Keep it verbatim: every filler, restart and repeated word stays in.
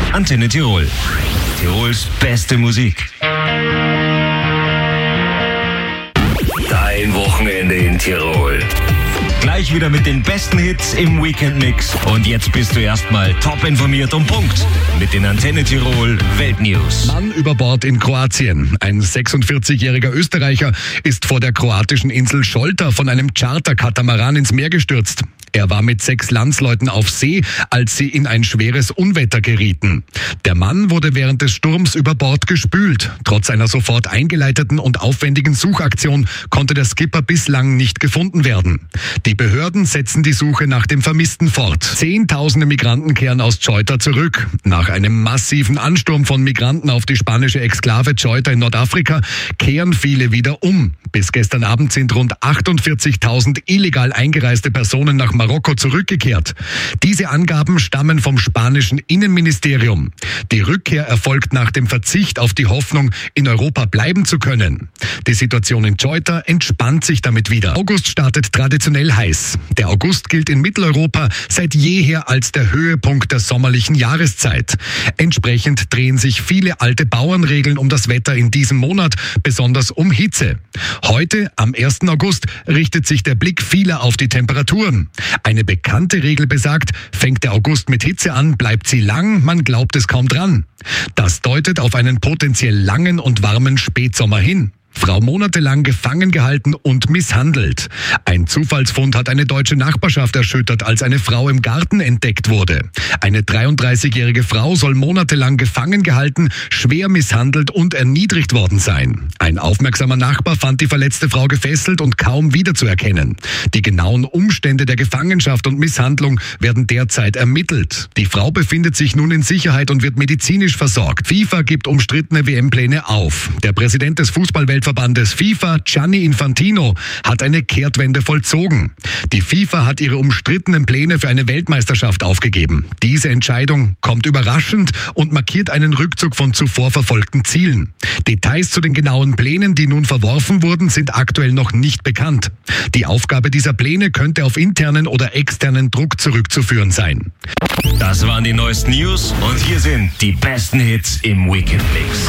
Antenne Tirol. Tirols beste Musik. Dein Wochenende in Tirol. Gleich wieder mit den besten Hits im Weekend-Mix. Und jetzt bist du erstmal top informiert und Punkt mit den Antenne Tirol Weltnews. Mann über Bord in Kroatien. Ein sechsundvierzigjähriger Österreicher ist vor der kroatischen Insel Scholta von einem Charter-Katamaran ins Meer gestürzt. Er war mit sechs Landsleuten auf See, als sie in ein schweres Unwetter gerieten. Der Mann wurde während des Sturms über Bord gespült. Trotz einer sofort eingeleiteten und aufwendigen Suchaktion konnte der Skipper bislang nicht gefunden werden. Die Behörden setzen die Suche nach dem Vermissten fort. Zehntausende Migranten kehren aus Ceuta zurück. Nach einem massiven Ansturm von Migranten auf die spanische Exklave Ceuta in Nordafrika kehren viele wieder um. Bis gestern Abend sind rund achtundvierzigtausend illegal eingereiste Personen nach Marokko zurückgekehrt. Diese Angaben stammen vom spanischen Innenministerium. Die Rückkehr erfolgt nach dem Verzicht auf die Hoffnung, in Europa bleiben zu können. Die Situation in Ceuta entspannt sich damit wieder. August startet traditionell heiß. Der August gilt in Mitteleuropa seit jeher als der Höhepunkt der sommerlichen Jahreszeit. Entsprechend drehen sich viele alte Bauernregeln um das Wetter in diesem Monat, besonders um Hitze. Heute, am ersten August, richtet sich der Blick vieler auf die Temperaturen. Eine bekannte Regel besagt, fängt der August mit Hitze an, bleibt sie lang, man glaubt es kaum dran. Das deutet auf einen potenziell langen und warmen Spätsommer hin. Frau monatelang gefangen gehalten und misshandelt. Ein Zufallsfund hat eine deutsche Nachbarschaft erschüttert, als eine Frau im Garten entdeckt wurde. Eine dreiunddreißigjährige Frau soll monatelang gefangen gehalten, schwer misshandelt und erniedrigt worden sein. Ein aufmerksamer Nachbar fand die verletzte Frau gefesselt und kaum wiederzuerkennen. Die genauen Umstände der Gefangenschaft und Misshandlung werden derzeit ermittelt. Die Frau befindet sich nun in Sicherheit und wird medizinisch versorgt. FIFA gibt umstrittene W M-Pläne auf. Der Präsident des Fußballweltverbandes Verbandes FIFA, Gianni Infantino, hat eine Kehrtwende vollzogen. Die FIFA hat ihre umstrittenen Pläne für eine Weltmeisterschaft aufgegeben. Diese Entscheidung kommt überraschend und markiert einen Rückzug von zuvor verfolgten Zielen. Details zu den genauen Plänen, die nun verworfen wurden, sind aktuell noch nicht bekannt. Die Aufgabe dieser Pläne könnte auf internen oder externen Druck zurückzuführen sein. Das waren die neuesten News und hier sind die besten Hits im Weekend Mix.